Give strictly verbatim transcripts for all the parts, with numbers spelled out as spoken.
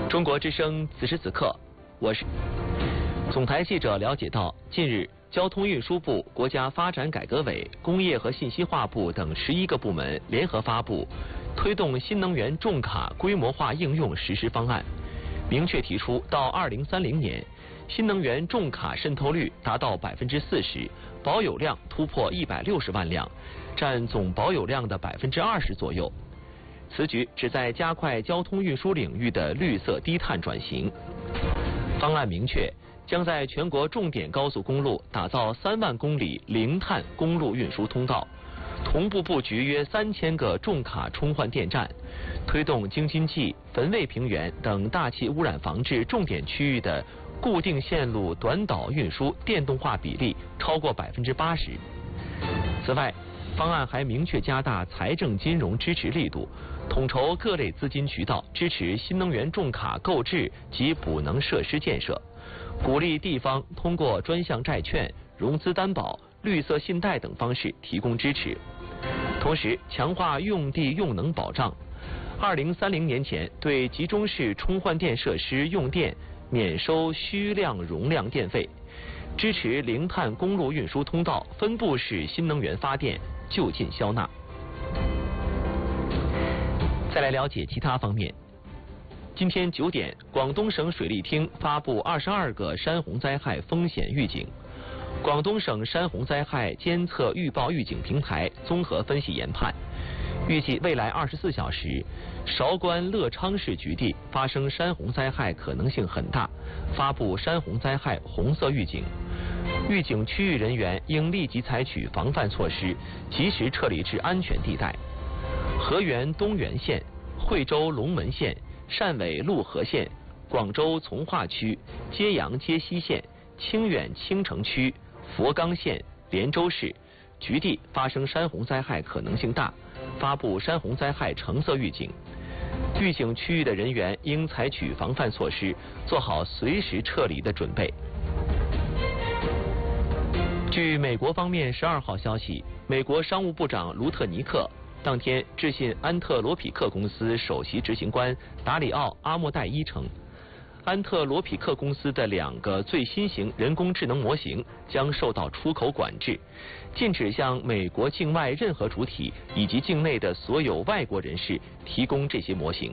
中国之声，此时此刻，我是总台记者了解到，近日，交通运输部、国家发展改革委、工业和信息化部等十一个部门联合发布《推动新能源重卡规模化应用实施方案》，明确提出，到二零三零年，新能源重卡渗透率达到百分之四十，保有量突破一百六十万辆，占总保有量的百分之二十左右。此举旨在加快交通运输领域的绿色低碳转型。方案明确，将在全国重点高速公路打造三万公里零碳公路运输通道，同步布局约三千个重卡充换电站，推动京津冀、汾渭平原等大气污染防治重点区域的固定线路短岛运输电动化比例超过百分之八十。此外，方案还明确加大财政金融支持力度，统筹各类资金渠道，支持新能源重卡购置及补能设施建设，鼓励地方通过专项债券、融资担保、绿色信贷等方式提供支持。同时，强化用地用能保障，二零三零年前对集中式充换电设施用电免收需量容量电费，支持零碳公路运输通道分布式新能源发电就近消纳。再来了解其他方面。今天九点，广东省水利厅发布二十二个山洪灾害风险预警。广东省山洪灾害监测预报预警平台综合分析研判，预计未来二十四小时，韶关乐昌市局地发生山洪灾害可能性很大，发布山洪灾害红色预警。预警区域人员应立即采取防范措施，及时撤离至安全地带。河源东源县、惠州龙门县、汕尾陆河县、广州从化区、揭阳揭西县、清远青城区、佛冈县、连州市局地发生山洪灾害可能性大，发布山洪灾害橙色预警。预警区域的人员应采取防范措施，做好随时撤离的准备。据美国方面十二号消息，美国商务部长卢特尼克当天致信安特罗匹克公司首席执行官达里奥·阿莫代伊称，安特罗匹克公司的两个最新型人工智能模型将受到出口管制，禁止向美国境外任何主体以及境内的所有外国人士提供这些模型。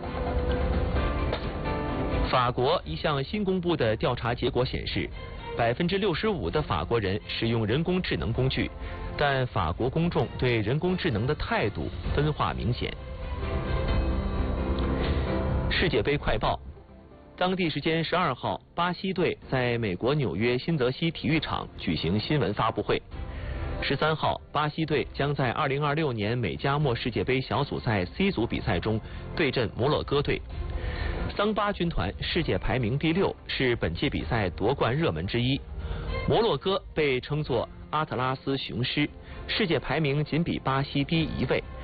法国一项新公布的调查结果显示，百分之六十五的法国人使用人工智能工具，但法国公众对人工智能的态度分化明显。世界杯快报。当地时间十二号，巴西队在美国纽约新泽西体育场举行新闻发布会。十三号，巴西队将在二零二六年美加墨世界杯小组赛 C 组比赛中对阵摩洛哥队。桑巴军团世界排名第六，是本届比赛夺冠热门之一。摩洛哥被称作阿特拉斯雄狮，世界排名仅比巴西低一位。